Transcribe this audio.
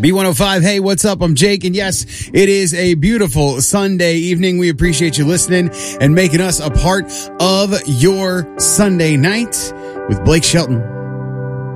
B105, hey, what's up? I'm Jake, and yes, it is a beautiful Sunday evening. We appreciate you listening and making us a part of your Sunday night with Blake Shelton.